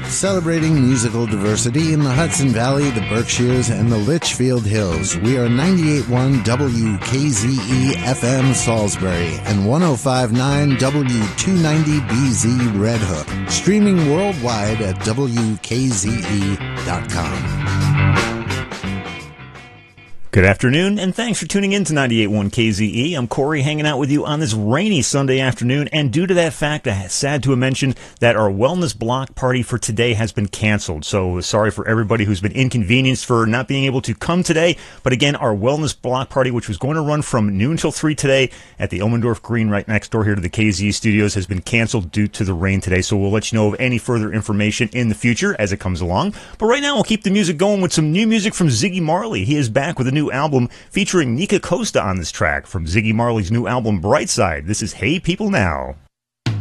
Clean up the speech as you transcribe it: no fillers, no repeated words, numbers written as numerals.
Celebrating musical diversity in the Hudson Valley, the Berkshires, and the Litchfield Hills. We are 98.1 WKZE FM Salisbury and 105.9 W290BZ Red Hook. Streaming worldwide at WKZE.com. Good afternoon, and thanks for tuning in to 98.1 KZE. I'm Corey, hanging out with you on this rainy Sunday afternoon, and due to that fact, I'm sad to mention that our wellness block party for today has been canceled. So sorry for everybody who's been inconvenienced for not being able to come today. But again, our wellness block party, which was going to run from noon till 3 today at the Elmendorf Green right next door here to the KZE studios, has been canceled due to the rain today. So we'll let you know of any further information in the future as it comes along. But right now, we'll keep the music going with some new music from Ziggy Marley. He is back with a new album featuring Nika Costa on this track from Ziggy Marley's new album Brightside. This is Hey People Now.